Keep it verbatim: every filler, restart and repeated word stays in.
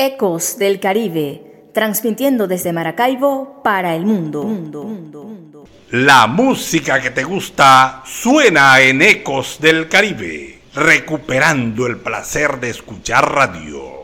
Ecos del Caribe, transmitiendo desde Maracaibo para el mundo. mundo, mundo, mundo. La música que te gusta suena en Ecos del Caribe, recuperando el placer de escuchar radio.